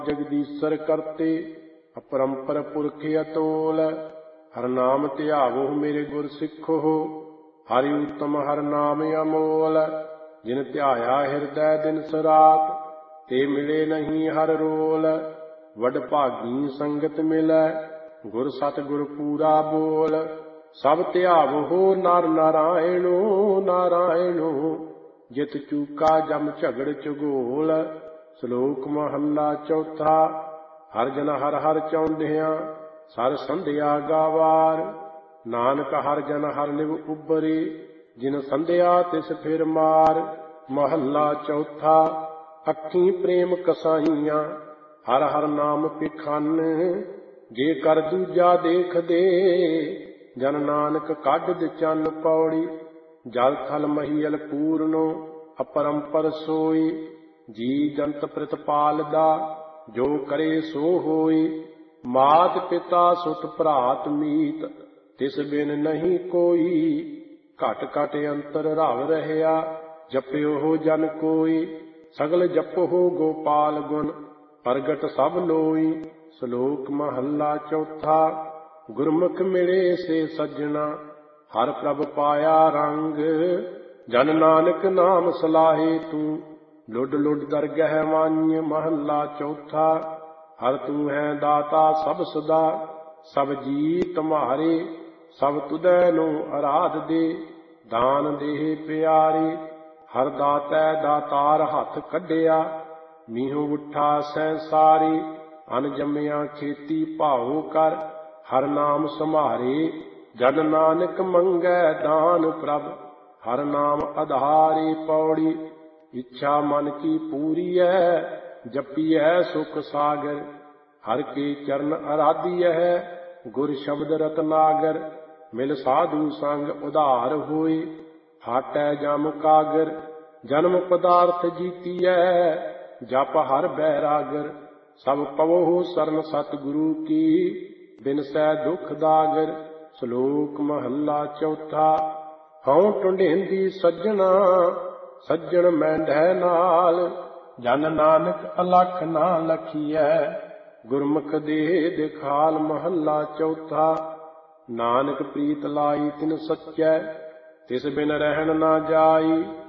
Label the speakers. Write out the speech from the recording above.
Speaker 1: जगदीश्वर करते अपरंपर पुरख अतोल। हर नाम ध्यावो मेरे गुर सिखो, हरि उत्तम हर नाम अमोल। जिन ध्याया हृदय दिन सरात, ते मिले नहीं हर रोल। वड भागी संगत मिलै, गुर सतगुर पूरा बोल। सब ध्यावो नर नारायणो नारायणो, जित चूका जम झगड़ चुगोल। श्लोक महला चौथा। हर जन हर हर चौंधिया, सर संध्या गावार। नानक हर जन हर लिव उबरे, जिन संध्या तिस फिर मार। महला चौथा। अखी प्रेम कसाईयां, हर हर नाम पिखान। जे कर दूजा देख दे, जन नानक काढ चन पौड़ी। जल थल महीयल पूरनो, अपरंपर सोई। जी जंत प्रतिपाल दा, जो करे सो होई। मात पिता सुत भरात मीत, तिस बिन नहीं कोई। घट घट अंतर रव रहया, जप्यो हो जन कोई। सगल जपो गोपाल गुण, प्रगट सब लोई। श्लोक महला चौथा। गुरमुख मिले से सज्जना, हर प्रभ पाया रंग। जन नानक नाम सलाहे तू, लुड लुड दरगह मान्य। महला चौथा। हर तू है दाता सब सदा, सब जी तुम्हारे। सब तुदै नो आराध दे, दान देह प्यारे। हर दातै दातार हथ कढिया, मीहों उठा सैंसारे। अन जम्मिया खेती भाओ कर, हर नाम सम्हारे। जन नानक मंगै दान प्रभ, हर नाम आधारे। पौड़ी। इच्छा मन की पूरी है, जपिए सुख सागर। हर के चरण आराधिय है, गुर शब्द रतनागर। मिल साधु संग उधार होए, हाटै जम कागर। जन्म पदार्थ जीतीय, जप हर बैरागर। सब पवो शरण सतगुरु की, बिनसै दुख दागर। श्लोक महला चौथा। हऊँ टुंडेंदी सज्जना, सज्जन मैंढै नाल। जन नानक अलख ना लखीਐ, गुरमुख देह दिखाल। महला चौथा। नानक प्रीत लाई तिन सच्चै, तिस बिन रहन ना जाई।